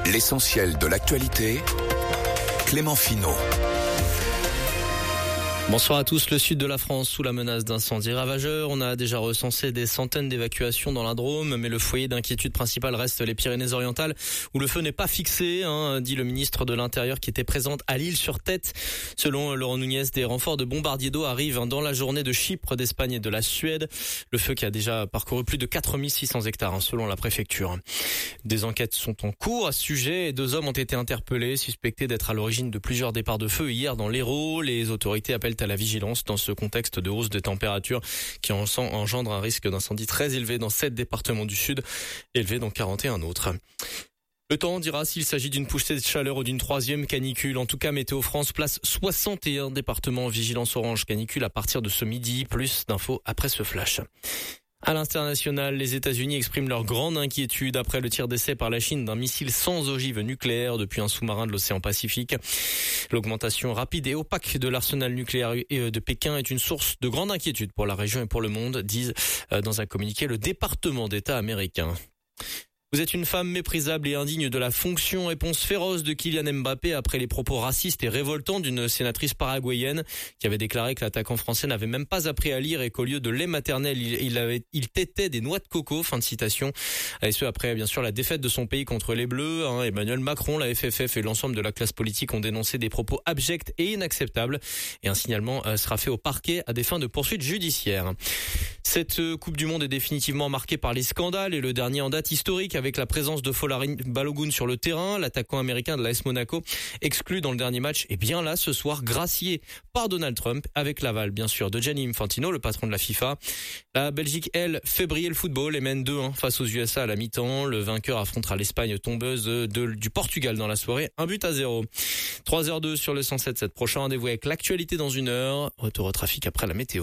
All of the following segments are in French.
L'essentiel de l'actualité, Clément Finot. Bonsoir à tous. Le sud de la France sous la menace d'incendies ravageurs. On a déjà recensé des centaines d'évacuations dans la Drôme, mais le foyer d'inquiétude principal reste les Pyrénées-Orientales, où le feu n'est pas fixé, dit le ministre de l'Intérieur qui était présent à l'Île-sur-Tête. Selon Laurent Nunez, des renforts de bombardiers d'eau arrivent dans la journée de Chypre, d'Espagne et de la Suède. Le feu qui a déjà parcouru plus de 4600 hectares, selon la préfecture. Des enquêtes sont en cours à ce sujet et 2 hommes ont été interpellés, suspectés d'être à l'origine de plusieurs départs de feu hier dans l'Hérault. Les autorités appellent à la vigilance dans ce contexte de hausse des températures qui engendre un risque d'incendie très élevé dans 7 départements du sud, élevé dans 41 autres. Le temps dira s'il s'agit d'une poussée de chaleur ou d'une 3e canicule. En tout cas, Météo France place 61 départements en vigilance orange canicule à partir de ce midi. Plus d'infos après ce flash. À l'international, les États-Unis expriment leur grande inquiétude après le tir d'essai par la Chine d'un missile sans ogive nucléaire depuis un sous-marin de l'océan Pacifique. L'augmentation rapide et opaque de l'arsenal nucléaire de Pékin est une source de grande inquiétude pour la région et pour le monde, disent dans un communiqué le département d'État américain. Vous êtes une femme méprisable et indigne de la fonction, réponse féroce de Kylian Mbappé après les propos racistes et révoltants d'une sénatrice paraguayenne qui avait déclaré que l'attaquant français n'avait même pas appris à lire et qu'au lieu de lait maternel, il tétait des noix de coco, fin de citation. Et ce après bien sûr la défaite de son pays contre les Bleus. Emmanuel Macron, la FFF et l'ensemble de la classe politique ont dénoncé des propos abjects et inacceptables et un signalement sera fait au parquet à des fins de poursuites judiciaires. Cette Coupe du Monde est définitivement marquée par les scandales et le dernier en date historique avec la présence de Folarin Balogun sur le terrain. L'attaquant américain de l'AS Monaco exclu dans le dernier match est bien là ce soir, gracié par Donald Trump avec l'aval bien sûr de Gianni Infantino, le patron de la FIFA. La Belgique, elle, fait briller le football et mène 2-1 face aux USA à la mi-temps. Le vainqueur affrontera l'Espagne tombeuse du Portugal dans la soirée, 1-0. 3h02 sur le 107.7. Prochain rendez-vous avec l'actualité dans 1 heure. Retour au trafic après la météo.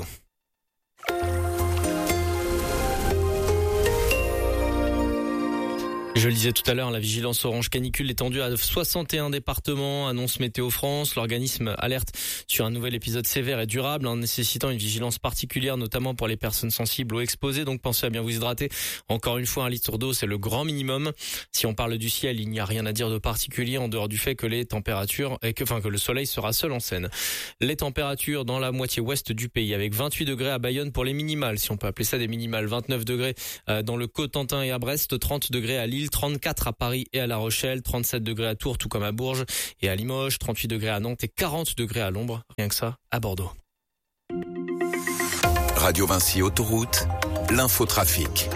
Je le disais tout à l'heure, la vigilance orange canicule étendue à 61 départements, annonce Météo France. L'organisme alerte sur un nouvel épisode sévère et durable, nécessitant une vigilance particulière, notamment pour les personnes sensibles ou exposées. Donc pensez à bien vous hydrater. Encore une fois, 1 litre d'eau, c'est le grand minimum. Si on parle du ciel, il n'y a rien à dire de particulier en dehors du fait que les températures, que le soleil sera seul en scène. Les températures dans la moitié ouest du pays, avec 28 degrés à Bayonne pour les minimales, si on peut appeler ça des minimales, 29 degrés dans le Cotentin et à Brest, 30 degrés à Lille, 34 à Paris et à La Rochelle, 37 degrés à Tours tout comme à Bourges et à Limoges, 38 degrés à Nantes et 40 degrés à l'ombre, rien que ça, à Bordeaux. Radio Vinci Autoroute, l'infotrafic.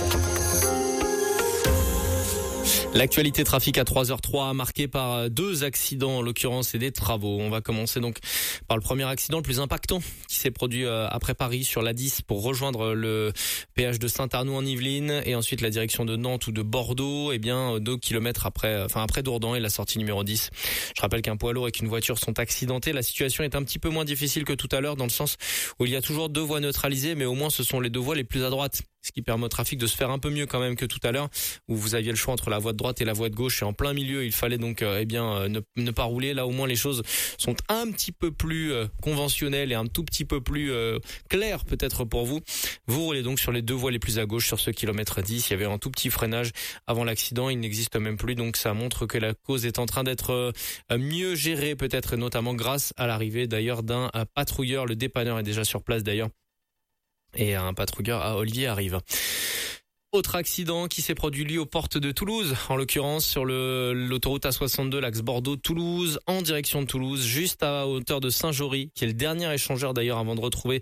L'actualité trafic à 3h03 marquée par 2 accidents en l'occurrence et des travaux. On va commencer donc par le premier accident le plus impactant qui s'est produit après Paris sur l'A10 pour rejoindre le péage de Saint-Arnoux en Yvelines et ensuite la direction de Nantes ou de Bordeaux, 2 kilomètres après Dourdan et la sortie numéro 10. Je rappelle qu'un poids lourd et qu'une voiture sont accidentés. La situation est un petit peu moins difficile que tout à l'heure dans le sens où il y a toujours 2 voies neutralisées, mais au moins ce sont les 2 voies les plus à droite. Ce qui permet au trafic de se faire un peu mieux quand même que tout à l'heure où vous aviez le choix entre la voie de droite et la voie de gauche et en plein milieu il fallait donc ne pas rouler. Là au moins les choses sont un petit peu plus conventionnelles et un tout petit peu plus claires peut-être pour vous. Vous roulez donc sur les 2 voies les plus à gauche sur ce kilomètre 10. Il y avait un tout petit freinage avant l'accident, il n'existe même plus, donc ça montre que la cause est en train d'être mieux gérée peut-être, notamment grâce à l'arrivée d'ailleurs d'un patrouilleur. Le dépanneur est déjà sur place d'ailleurs. Et un patrouilleur à Olivier arrive. Autre accident qui s'est produit lui aux portes de Toulouse, en l'occurrence sur l'autoroute A62, l'axe Bordeaux-Toulouse, en direction de Toulouse, juste à hauteur de Saint-Jory, qui est le dernier échangeur d'ailleurs avant de retrouver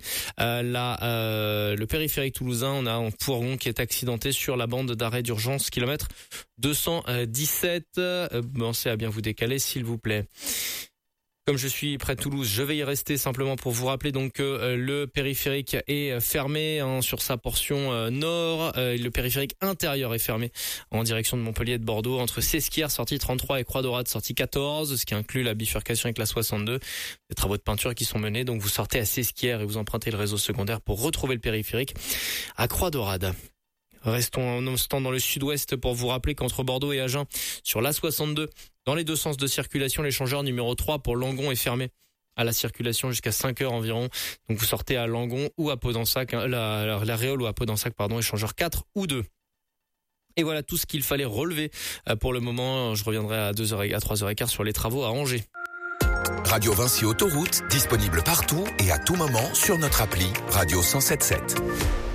le périphérique toulousain. On a un fourgon qui est accidenté sur la bande d'arrêt d'urgence, kilomètre 217. Pensez à bien vous décaler s'il vous plaît. Comme je suis près de Toulouse, je vais y rester simplement pour vous rappeler donc que le périphérique est fermé sur sa portion nord. Le périphérique intérieur est fermé en direction de Montpellier et de Bordeaux entre Sesquières, sortie 33 et Croix-Dorade, sortie 14, ce qui inclut la bifurcation avec la 62. Des travaux de peinture qui sont menés, donc vous sortez à Sesquières et vous empruntez le réseau secondaire pour retrouver le périphérique à Croix-Dorade. Restons un instant dans le sud-ouest pour vous rappeler qu'entre Bordeaux et Agen, sur l'A62, dans les 2 sens de circulation, l'échangeur numéro 3 pour Langon est fermé à la circulation jusqu'à 5 heures environ. Donc vous sortez à Langon ou à Podensac, la Réole ou à Podensac, échangeur 4 ou 2. Et voilà tout ce qu'il fallait relever pour le moment. Je reviendrai à 3h15 sur les travaux à Angers. Radio Vinci Autoroute, disponible partout et à tout moment sur notre appli Radio 107.7.